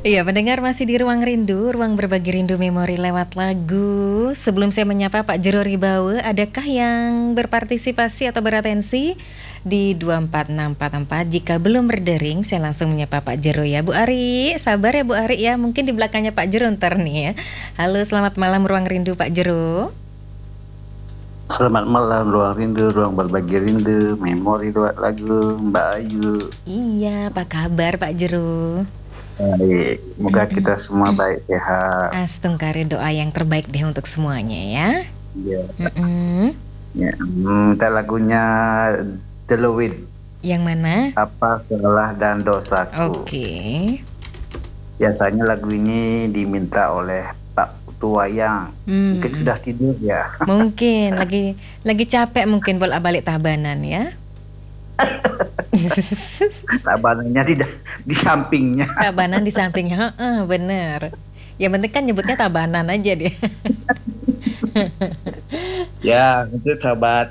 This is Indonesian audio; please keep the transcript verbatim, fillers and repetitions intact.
Iya, pendengar masih di Ruang Rindu, ruang berbagi rindu memori lewat lagu. Sebelum saya menyapa Pak Jero Ribawe, adakah yang berpartisipasi atau beratensi di dua empat enam empat empat? Jika belum berdering, saya langsung menyapa Pak Jero ya. Bu Ari, sabar ya Bu Ari ya, mungkin di belakangnya Pak Jero ntar nih ya. Halo, selamat malam Ruang Rindu Pak Jero. Selamat malam, ruang rindu, ruang berbagi rindu, memori lewat lagu, Mbak Ayu. Iya, apa kabar Pak Jero? Baik, semoga kita semua baik sehat. Astungkari doa yang terbaik deh untuk semuanya ya. Iya. Mm-mm. Ya, minta lagunya Deloitte. Yang mana? Apa salah dan dosaku. Oke. Biasanya lagu ini diminta oleh Pak Putu Wayang. Hmm. Mungkin sudah tidur ya. Mungkin lagi lagi capek mungkin bolak-balik Tabanan ya. Tabanannya di di sampingnya. Tabanan di sampingnya, heeh, bener. Yang penting kan nyebutnya Tabanan aja dia. Ya, itu sahabat